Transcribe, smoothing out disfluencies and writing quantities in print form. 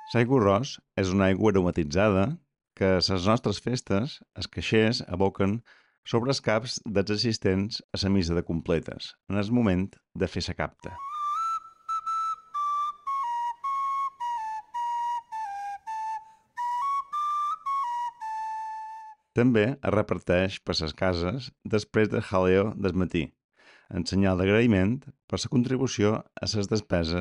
L'aigua arròs és una aigua aromatitzada que a les nostres festes els caixers aboquen sobre els caps dels assistents a la missa de completes, en el moment de fer la capta. També es reparteix per les cases després del jaleo del matí, en senyal d'agraïment per la contribució a les despeses